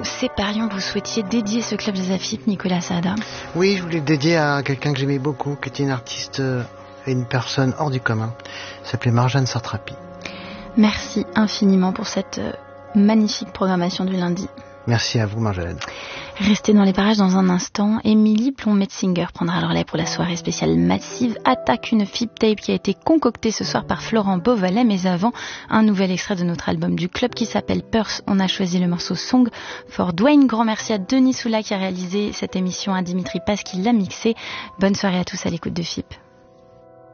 nous séparions, vous souhaitiez dédier ce club des AFIP, Nicolas Saada. Oui, je voulais le dédier à quelqu'un que j'aimais beaucoup, qui était une artiste et une personne hors du commun. Elle s'appelait Marjane Sartrapi. Merci infiniment pour cette magnifique programmation du lundi. Merci à vous, Marjolaine. Restez dans les parages dans un instant. Émilie Plon-Metzinger prendra le relais pour la soirée spéciale Massive Attack, une FIP tape qui a été concoctée ce soir par Florent Beauvalet. Mais avant, un nouvel extrait de notre album du club qui s'appelle Purse. On a choisi le morceau Song for Dwayne. Grand merci à Denis Soula qui a réalisé cette émission, à Dimitri Paz qui l'a mixé. Bonne soirée à tous à l'écoute de FIP.